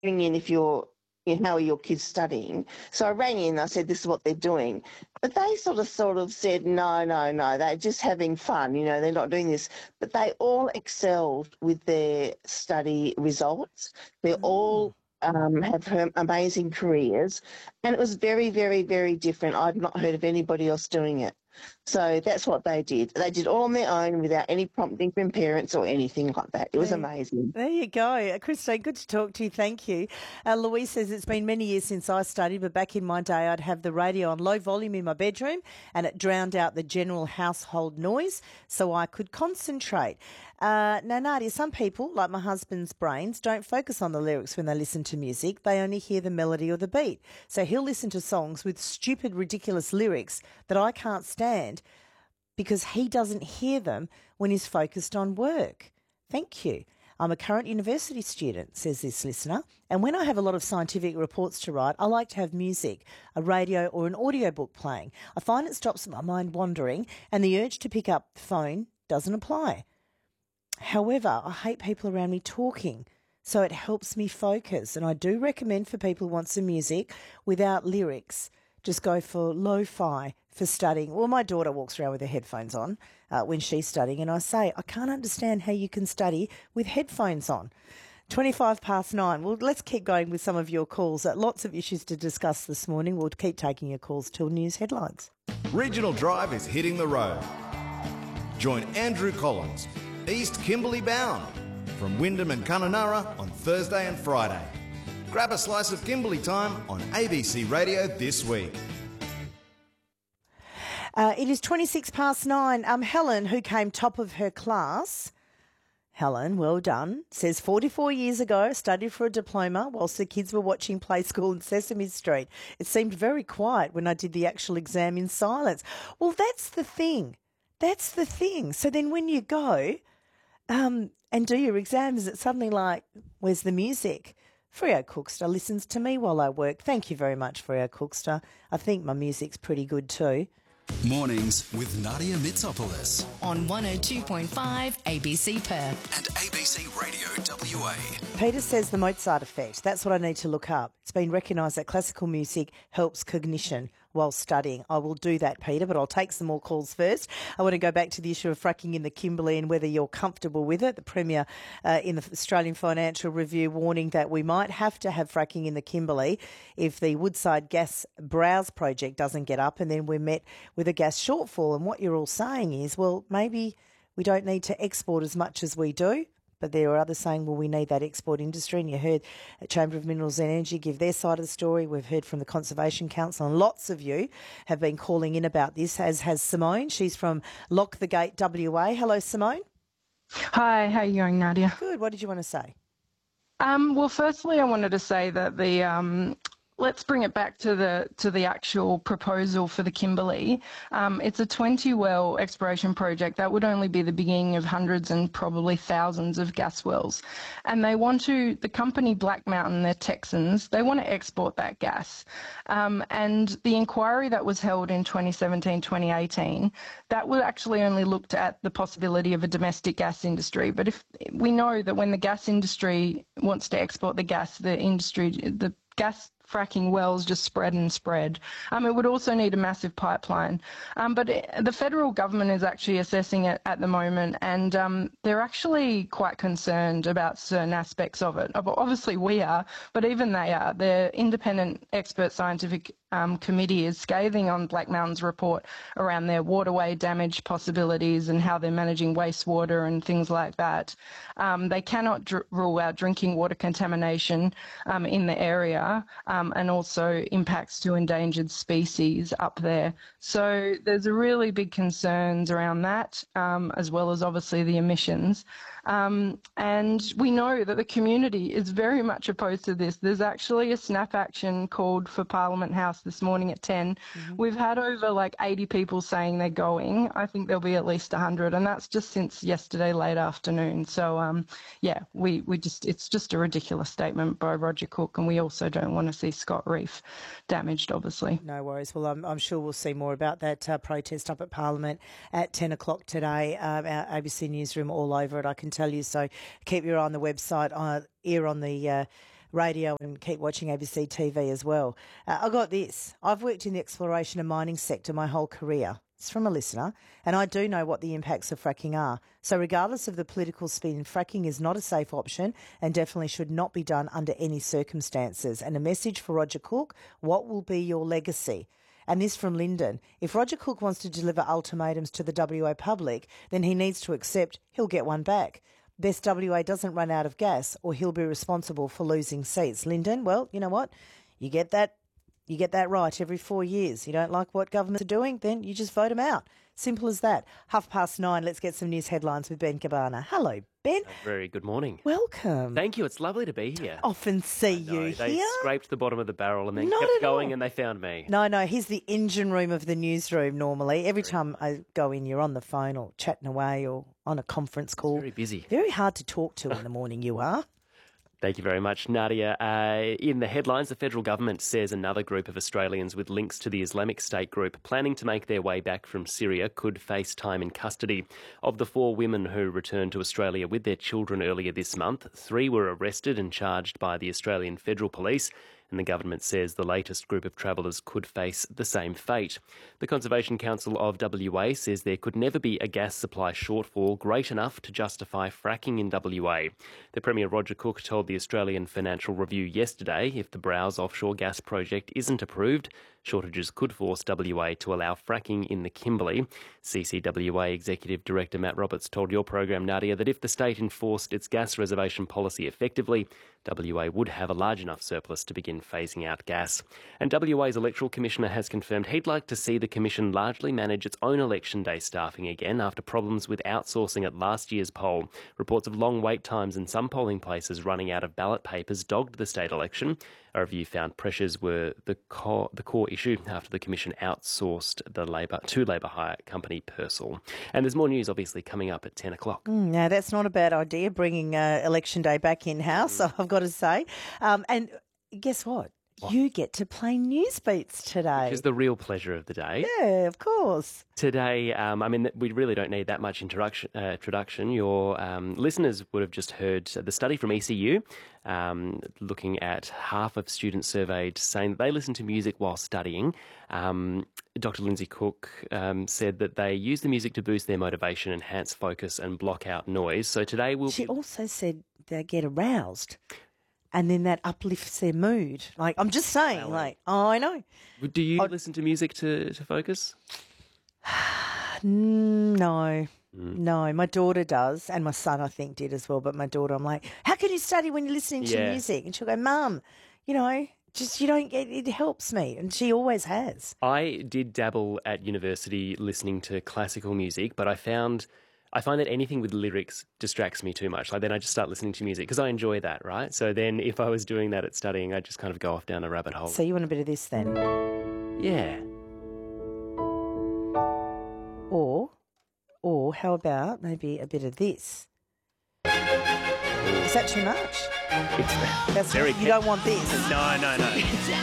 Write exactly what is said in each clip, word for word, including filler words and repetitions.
ring in if you're, you know, how are your kids studying? So I rang in and I said, this is what they're doing. But they sort of sort of said, no, no, no, they're just having fun, you know, they're not doing this. But they all excelled with their study results. They all um, have her- amazing careers. And it was very, very, very different. I've not heard of anybody else doing it. So that's what they did. They did all on their own without any prompting from parents or anything like that. It was There- amazing. There you go. Uh, Christine, good to talk to you. Thank you. Uh, Louise says it's been many years since I studied, but back in my day I'd have the radio on low volume in my bedroom and it drowned out the general household noise so I could concentrate. Uh, now, Nadia, some people, like my husband's brains, don't focus on the lyrics when they listen to music. They only hear the melody or the beat. So he'll listen to songs with stupid, ridiculous lyrics that I can't stand because he doesn't hear them when he's focused on work. Thank you. I'm a current university student, says this listener, and when I have a lot of scientific reports to write, I like to have music, a radio or an audiobook playing. I find it stops my mind wandering and the urge to pick up the phone doesn't apply. However, I hate people around me talking, so it helps me focus, and I do recommend for people who want some music without lyrics, just go for lo-fi for studying. Well, my daughter walks around with her headphones on uh, when she's studying, and I say, I can't understand how you can study with headphones on. twenty-five past nine. Well, let's keep going with some of your calls. Uh, lots of issues to discuss this morning. We'll keep taking your calls till news headlines. Regional Drive is hitting the road. Join Andrew Collins, East Kimberley bound, from Wyndham and Kununurra on Thursday and Friday. Grab a slice of Kimberley time on A B C Radio this week. Uh, it is twenty-six past nine. Um, Helen, who came top of her class, Helen, well done, says forty-four years ago, I studied for a diploma whilst the kids were watching Play School in Sesame Street. It seemed very quiet when I did the actual exam in silence. Well, that's the thing. That's the thing. So then when you go um, and do your exam, is it suddenly like, where's the music? Freo Cookster listens to me while I work. Thank you very much, Freo Cookster. I think my music's pretty good too. Mornings with Nadia Mitsopoulos on one oh two point five A B C Perth and A B C Radio W A. Peter says the Mozart effect. That's what I need to look up. It's been recognised that classical music helps cognition while studying. I will do that, Peter, but I'll take some more calls first. I want to go back to the issue of fracking in the Kimberley and whether you're comfortable with it. The Premier uh, in the Australian Financial Review warning that we might have to have fracking in the Kimberley if the Woodside Gas Browse project doesn't get up, and then we're met with a gas shortfall. And what you're all saying is, well, maybe we don't need to export as much as we do. But there are others saying, well, we need that export industry. And you heard the Chamber of Minerals and Energy give their side of the story. We've heard from the Conservation Council, and lots of you have been calling in about this, as has Simone. She's from Lock the Gate W A. Hello, Simone. Hi, how are you going, Nadia? Good. What did you want to say? Um, well, firstly, I wanted to say that the um, let's bring it back to the to the actual proposal for the Kimberley. Um, it's a twenty well exploration project that would only be the beginning of hundreds and probably thousands of gas wells. And they want to, the company Black Mountain, they're Texans, they want to export that gas. Um, and the inquiry that was held in twenty seventeen, twenty eighteen, that was actually only looked at the possibility of a domestic gas industry. But if we know that when the gas industry wants to export the gas, the industry, the gas fracking wells just spread and spread. Um, it would also need a massive pipeline. Um, but it, the federal government is actually assessing it at the moment, and um, they're actually quite concerned about certain aspects of it. Obviously we are, but even they are. Their independent expert scientific um, committee is scathing on Black Mountain's report around their waterway damage possibilities and how they're managing wastewater and things like that. Um, they cannot dr- rule out drinking water contamination um, in the area. Um, Um, and also impacts to endangered species up there. So there's a really big concerns around that, um, as well as obviously the emissions. Um, and we know that the community is very much opposed to this. There's actually a snap action called for Parliament House this morning at ten. Mm-hmm. We've had over like eighty people saying they're going. I think there'll be at least one hundred, and that's just since yesterday late afternoon. So um, yeah, we, we just it's just a ridiculous statement by Roger Cook, and we also don't want to see Scott Reef damaged, obviously. No worries. Well, I'm, I'm sure we'll see more about that uh, protest up at Parliament at ten o'clock today. Uh, our A B C Newsroom all over it, I can tell you. So keep your eye on the website, uh, ear on the uh, radio and keep watching A B C T V as well. Uh, I got this. I've worked in the exploration and mining sector my whole career. It's from a listener, and I do know what the impacts of fracking are. So regardless of the political spin, fracking is not a safe option and definitely should not be done under any circumstances. And a message for Roger Cook, what will be your legacy? And this from Lyndon. If Roger Cook wants to deliver ultimatums to the W A public, then he needs to accept he'll get one back. Best W A doesn't run out of gas or he'll be responsible for losing seats. Lyndon, well, you know what? You get that You get that right every four years. You don't like what governments are doing, then you just vote them out. Simple as that. Half past nine, let's get some news headlines with Ben Cabana. Hello, Ben. Very good morning. Welcome. Thank you. It's lovely to be here. Often see No, you they here. scraped the bottom of the barrel and then Not kept at going all. and they found me. No, no, he's the engine room of the newsroom normally. Every time I go in, you're on the phone or chatting away or on a conference call. Very busy. Very hard to talk to in the morning, you are. Thank you very much, Nadia. Uh, in the headlines, the federal government says another group of Australians with links to the Islamic State group planning to make their way back from Syria could face time in custody. Of the four women who returned to Australia with their children earlier this month, three were arrested and charged by the Australian Federal Police, and the government says the latest group of travellers could face the same fate. The Conservation Council of W A says there could never be a gas supply shortfall great enough to justify fracking in W A. The Premier Roger Cook told the Australian Financial Review yesterday if the Browse offshore gas project isn't approved, shortages could force W A to allow fracking in the Kimberley. C C W A Executive Director Matt Roberts told your program, Nadia, that if the state enforced its gas reservation policy effectively, W A would have a large enough surplus to begin phasing out gas. And W A's Electoral Commissioner has confirmed he'd like to see the Commission largely manage its own election day staffing again after problems with outsourcing at last year's poll. Reports of long wait times in some polling places running out of ballot papers dogged the state election. A review found pressures were the core, the core issue after the Commission outsourced the Labor to Labor hire company Purcell. And there's more news, obviously, coming up at ten o'clock. Mm, now, that's not a bad idea, bringing uh, Election Day back in-house, mm. I've got to say. Um, and guess what? What? You get to play news beats today. Which is the real pleasure of the day. Yeah, of course. Today, um, I mean, we really don't need that much introduction. Uh, introduction. Your um, listeners would have just heard the study from E C U, um, looking at half of students surveyed saying that they listen to music while studying. Um, Doctor Lindsay Cook um, said that they use the music to boost their motivation, enhance focus and block out noise. So today we'll... She be... also said they get aroused. And then that uplifts their mood. Like, I'm just saying, Well, like, oh, I know. Do you I... listen to music to, to focus? No. Mm. No, my daughter does, and my son, I think, did as well. But my daughter, I'm like, how can you study when you're listening to Yeah. music? And she'll go, Mum, you know, just you don't get it helps me. And she always has. I did dabble at university listening to classical music, but I found... I find that anything with lyrics distracts me too much. Like then I just start listening to music because I enjoy that, right? So then if I was doing that at studying, I'd just kind of go off down a rabbit hole. So you want a bit of this then? Yeah. Or, or how about maybe a bit of this? Is that too much? It's That's very... You don't want this. No, no, no.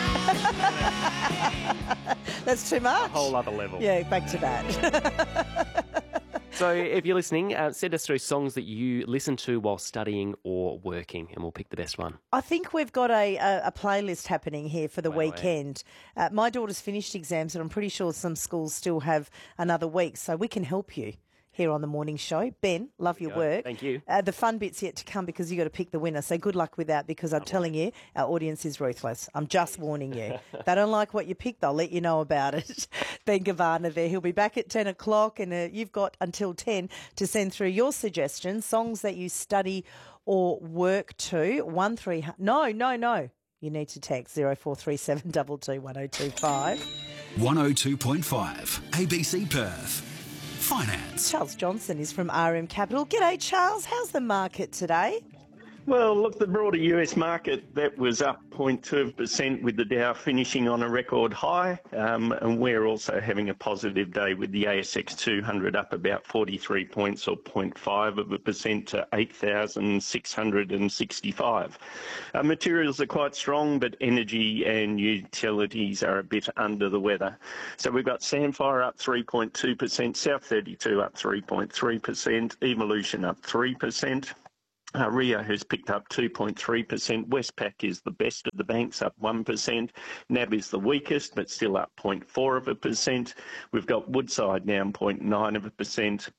That's too much. A whole other level. Yeah, back to that. So if you're listening, uh, send us through songs that you listen to while studying or working, and we'll pick the best one. I think we've got a, a, a playlist happening here for the Way weekend. Uh, my daughter's finished exams, and I'm pretty sure some schools still have another week, so we can help you here on the morning show. Ben, love your go. work. Thank you. Uh, the fun bit's yet to come because you got to pick the winner. So good luck with that because I'm Don't telling you, our audience is ruthless. I'm just warning you. They don't like what you picked. They'll let you know about it. Ben Gavana there. He'll be back at ten o'clock and uh, you've got until ten to send through your suggestions, songs that you study or work to. One three. No, no, no. You need to text zero four three seven two two one zero two five. one oh two point five A B C Perth. Finance. Charles Johnson is from R M Capital. G'day, Charles. How's the market today? Well, look, the broader U S market, that was up zero point two percent with the Dow finishing on a record high. Um, and we're also having a positive day with the A S X two hundred up about forty-three points or zero point five of a percent to eight thousand six hundred sixty-five. Uh, materials are quite strong, but energy and utilities are a bit under the weather. So we've got Sandfire up three point two percent, South thirty-two up three point three percent, Evolution up three percent. Uh, Rio has picked up two point three percent. Westpac is the best of the banks, up one percent. N A B is the weakest, but still up zero point four of a percent. We've got Woodside down zero point nine of a percent.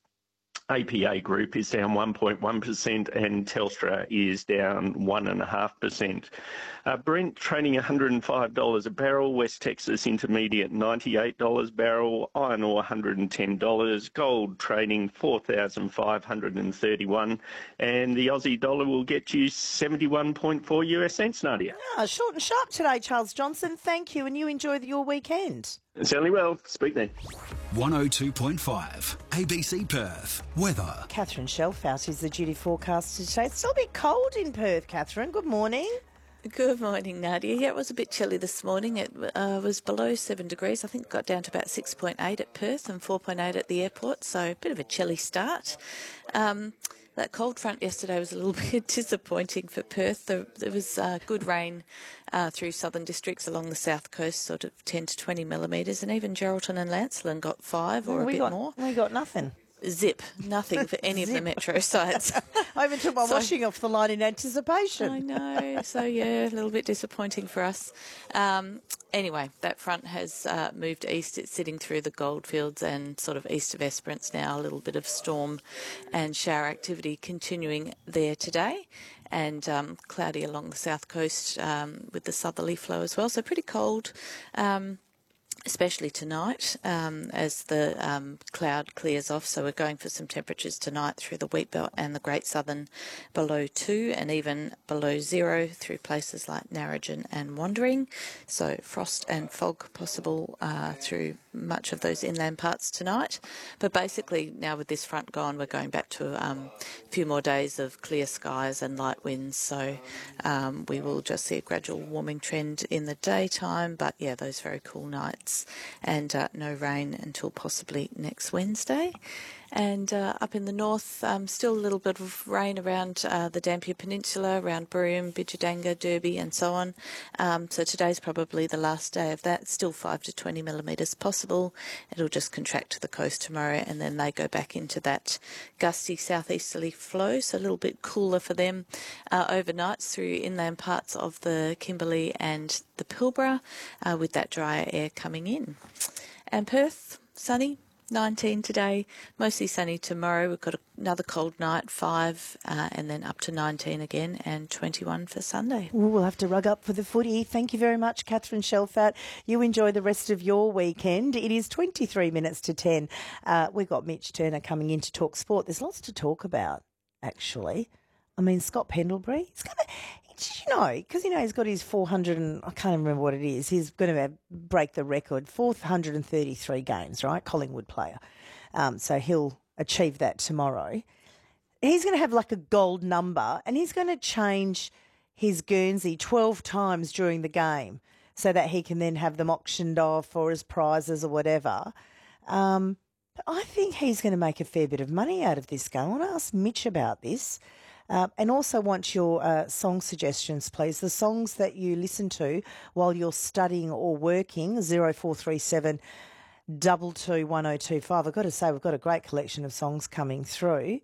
A P A Group is down one point one percent and Telstra is down one point five percent. Uh, Brent trading one hundred five dollars a barrel, West Texas Intermediate ninety-eight dollars a barrel, iron ore one hundred ten dollars, gold trading four thousand five hundred thirty-one dollars, and the Aussie dollar will get you seventy-one point four U S cents, Nadia. Ah, short and sharp today, Charles Johnson. Thank you, and you enjoy your weekend. Certainly well. Speak then. one oh two point five A B C Perth. Weather. Catherine Shelfout is the duty forecaster today. It's still a bit cold in Perth, Catherine. Good morning. Good morning, Nadia. Yeah, it was a bit chilly this morning. It uh, was below seven degrees. I think it got down to about six point eight at Perth and four point eight at the airport, so a bit of a chilly start. Um, that cold front yesterday was a little bit disappointing for Perth. There, there was uh, good rain uh, through southern districts along the south coast, sort of ten to twenty millimetres, and even Geraldton and Lancelin got five or we a bit got, more. We got nothing. Zip, nothing for any of the metro sites. I even took my So- washing off the line in anticipation. I know. So, yeah, a little bit disappointing for us. Um, anyway, that front has uh, moved east. It's sitting through the goldfields and sort of east of Esperance now. A little bit of storm and shower activity continuing there today. And um, cloudy along the south coast um, with the southerly flow as well. So pretty cold. Um, especially tonight um, as the um, cloud clears off. So we're going for some temperatures tonight through the Wheatbelt and the Great Southern below two and even below zero through places like Narrogin and Wandering. So frost and fog possible uh, through much of those inland parts tonight. But basically now with this front gone, we're going back to um, a few more days of clear skies and light winds. So um, we will just see a gradual warming trend in the daytime. But yeah, those very cool nights. And uh, no rain until possibly next Wednesday. And uh, up in the north, um, still a little bit of rain around uh, the Dampier Peninsula, around Broome, Bidjadanga, Derby and so on. Um, so today's probably the last day of that. Still five to twenty millimetres possible. It'll just contract to the coast tomorrow and then they go back into that gusty southeasterly flow. So a little bit cooler for them uh, overnights through inland parts of the Kimberley and the Pilbara uh, with that drier air coming in. And Perth, sunny. nineteen today, mostly sunny tomorrow. We've got another cold night, five, uh, and then up to nineteen again, and twenty-one for Sunday. Ooh, we'll have to rug up for the footy. Thank you very much, Catherine Shelfout. You enjoy the rest of your weekend. It is twenty-three minutes to ten. Uh, we've got Mitch Turner coming in to talk sport. There's lots to talk about, actually. I mean, Scott Pendlebury, he's going to... Did you know, because, you know, he's got his four hundred and I can't remember what it is. He's going to break the record, four hundred thirty-three games, right? Collingwood player. Um, so he'll achieve that tomorrow. He's going to have like a gold number and he's going to change his Guernsey twelve times during the game so that he can then have them auctioned off or as prizes or whatever. Um, but I think he's going to make a fair bit of money out of this game. I want to ask Mitch about this. Uh, and also want your uh, song suggestions, please. The songs that you listen to while you're studying or working, zero four three seven two two one oh two five. I've got to say, we've got a great collection of songs coming through.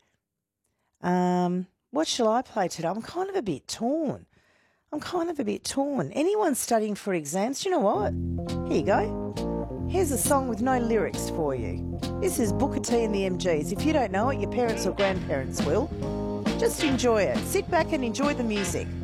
Um, what shall I play today? I'm kind of a bit torn. I'm kind of a bit torn. Anyone studying for exams, do you know what? Here you go. Here's a song with no lyrics for you. This is Booker T and the M Gs. If you don't know it, your parents or grandparents will. Just enjoy it. Sit back and enjoy the music.